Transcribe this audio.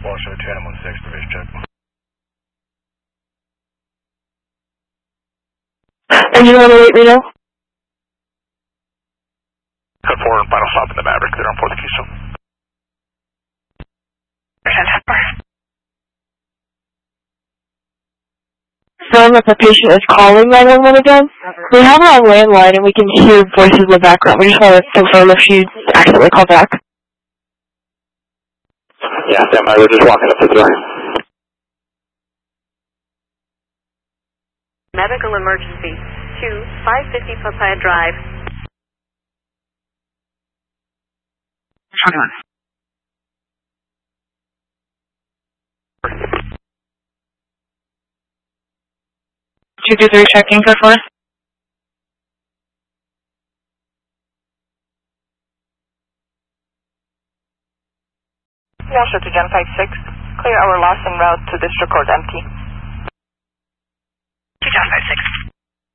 Show 216, provision check. Engine 108, Reno. Code 4, final stop in the Maverick, clear on 4th Keystone. Showing that the patient is calling 911 again. We have her on landline and we can hear voices in the background. We just want to confirm if she accidentally called back. Yeah, we're just walking up the door. Medical emergency to 550 Papaya Drive. 21. 223 checking code 4. Show to Gen 56. Clear our loss en route to District Court empty.